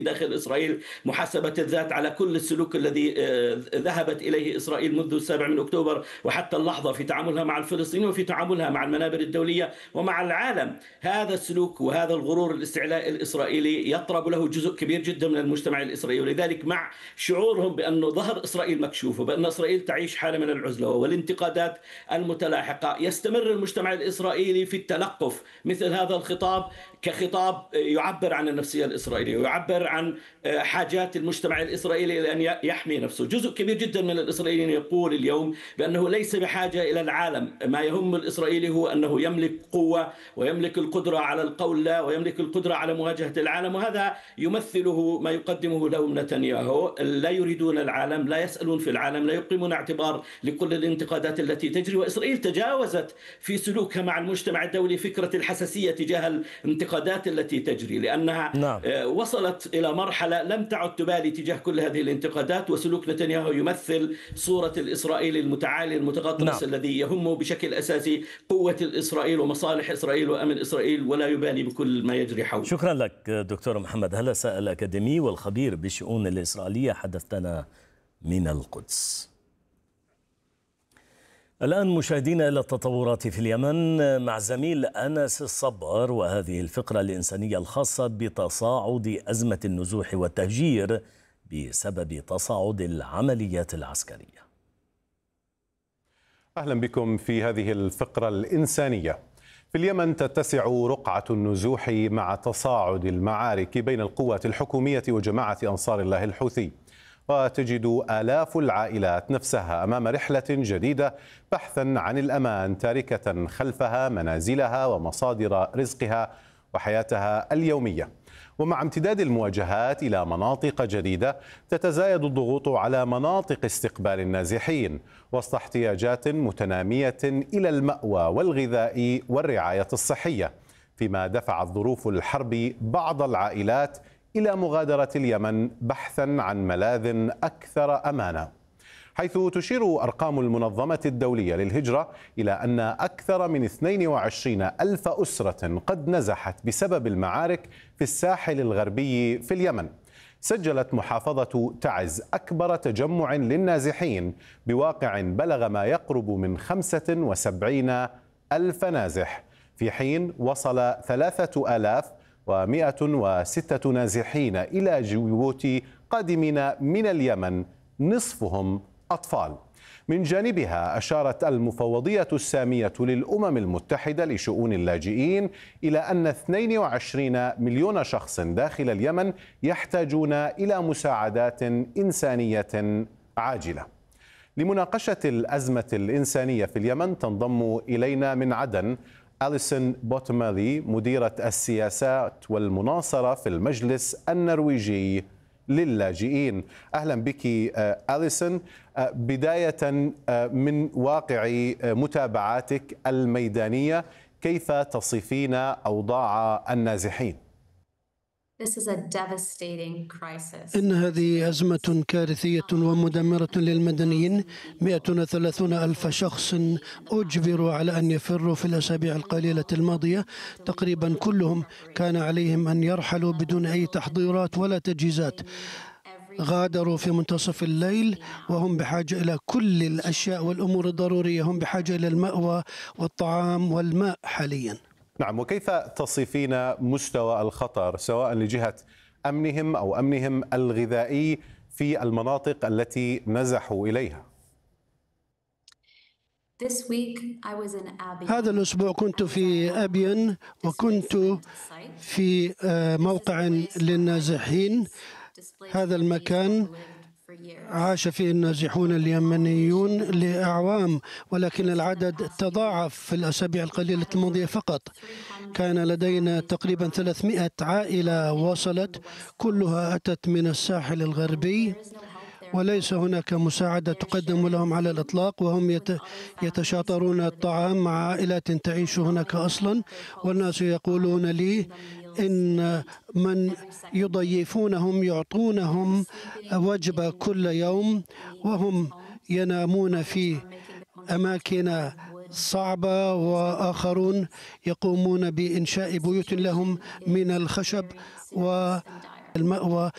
داخل إسرائيل، محاسبة الذات على كل السلوك الذي ذهبت إليه إسرائيل منذ 7 من أكتوبر وحتى اللحظة في تعاملها مع الفلسطينيين وفي تعاملها مع المنابر الدولية ومع العالم. هذا السلوك وهذا الغرور الاستعلاء الإسرائيلي يطرب له جزء كبير جدا من المجتمع الإسرائيلي، ولذلك مع شعورهم بأن ظهر إسرائيل مكشوف وبأن إسرائيل تعيش حالة من العزلة والانتقادات المتلاحقة، يستمر المجتمع الإسرائيلي في التلقف مثل هذا الخطاب كخطاب يعبر عن النفسية الإسرائيلية ويعبر عن حاجات المجتمع الإسرائيلي لأن يحمي نفسه. جزء كبير جدا من الإسرائيليين يقول اليوم بأنه ليس بحاجة إلى العالم، ما يهم الإسرائيلي هو أنه يملك قوة ويملك القدرة على القول لا ويملك القدرة على مواجهة العالم، وهذا يمثله ما يقدمه لهم نتنياهو. لا يريدون العالم، لا يسألون في العالم، لا يقيمون اعتبار لكل الانتقادات التي تجري. وإسرائيل تجاوزت في سلوكها مع المجتمع الدولي فكرة الحساسية تجاه الانتقادات التي تجري، لأنها نعم. وصلت إلى مرحلة لم تعد تبالي تجاه كل هذه الانتقادات. وسلوك نتنياهو يمثل صورة الإسرائيلي المتعالي المتغطرس نعم. الذي يهمه بشكل أساسي قوة إسرائيل ومصالح إسرائيل وأمن إسرائيل ولا يبالي بكل ما يجري حوله. شكرا لك دكتور محمد هلسة، الأكاديمي والخبير بالشؤون الإسرائيلية، حدثتنا من القدس. الآن مشاهدينا إلى التطورات في اليمن مع زميل أنس الصبر، وهذه الفقرة الإنسانية الخاصة بتصاعد أزمة النزوح والتهجير بسبب تصاعد العمليات العسكرية. أهلا بكم في هذه الفقرة الإنسانية. في اليمن تتسع رقعة النزوح مع تصاعد المعارك بين القوات الحكومية وجماعة أنصار الله الحوثي، وتجد آلاف العائلات نفسها أمام رحلة جديدة بحثا عن الأمان، تاركة خلفها منازلها ومصادر رزقها وحياتها اليومية. ومع امتداد المواجهات إلى مناطق جديدة تتزايد الضغوط على مناطق استقبال النازحين وسط احتياجات متنامية إلى المأوى والغذاء والرعاية الصحية، فيما دفعت ظروف الحرب بعض العائلات إلى مغادرة اليمن بحثا عن ملاذ أكثر أمانا، حيث تشير أرقام المنظمة الدولية للهجرة إلى أن أكثر من 22 ألف أسرة قد نزحت بسبب المعارك في الساحل الغربي في اليمن. سجلت محافظة تعز أكبر تجمع للنازحين بواقع بلغ ما يقرب من 75 ألف نازح، في حين وصل 3106 نازحين إلى جيبوتي قادمين من اليمن، نصفهم أطفال. من جانبها أشارت المفوضية السامية للأمم المتحدة لشؤون اللاجئين إلى أن 22 مليون شخص داخل اليمن يحتاجون إلى مساعدات إنسانية عاجلة. لمناقشة الأزمة الإنسانية في اليمن تنضم إلينا من عدن أليسون بوتمالي، مديرة السياسات والمناصرة في المجلس النرويجي للاجئين. أهلا بك أليسون. بداية من واقع متابعاتك الميدانية، كيف تصفين أوضاع النازحين؟ إن هذه أزمة كارثية ومدمرة للمدنيين. 130 ألف شخص أجبروا على أن يفروا في الأسابيع القليلة الماضية. تقريبا كلهم كان عليهم أن يرحلوا بدون أي تحضيرات ولا تجهيزات. غادروا في منتصف الليل وهم بحاجة إلى كل الأشياء والأمور الضرورية. هم بحاجة إلى المأوى والطعام والماء حاليا. نعم، وكيف تصفين مستوى الخطر سواء لجهة أمنهم أو أمنهم الغذائي في المناطق التي نزحوا إليها؟ هذا الأسبوع كنت في أبين وكنت في موقع للنازحين. هذا المكان عاش فيه النازحون اليمنيون لأعوام، ولكن العدد تضاعف في الأسابيع القليلة الماضية فقط. كان لدينا تقريبا 300 عائلة وصلت، كلها أتت من الساحل الغربي، وليس هناك مساعدة تقدم لهم على الإطلاق، وهم يتشاطرون الطعام مع عائلات تعيش هناك أصلا. والناس يقولون لي إن من يضيفونهم يعطونهم وجبة كل يوم، وهم ينامون في أماكن صعبة، وآخرون يقومون بإنشاء بيوت لهم من الخشب والمأوى